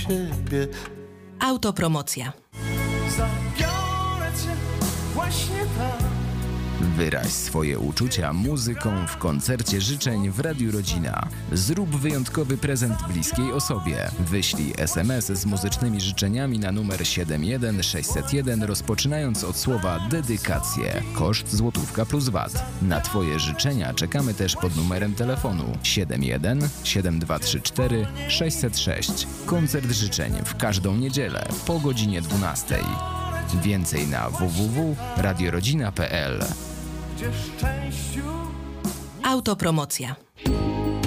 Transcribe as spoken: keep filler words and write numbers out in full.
ciebie. Autopromocja. Zabiorę cię właśnie tak. Wyraź swoje uczucia muzyką w koncercie życzeń w Radiu Rodzina. Zrób wyjątkowy prezent bliskiej osobie. Wyślij es em es z muzycznymi życzeniami na numer siedem jeden sześć zero jeden, rozpoczynając od słowa dedykacje. Koszt złotówka plus V A T. Na Twoje życzenia czekamy też pod numerem telefonu siedem jeden siedem dwa trzy cztery sześć zero sześć. Koncert życzeń w każdą niedzielę po godzinie dwunastej. Więcej na w w w kropka radiorodzina kropka p l. Autopromocja.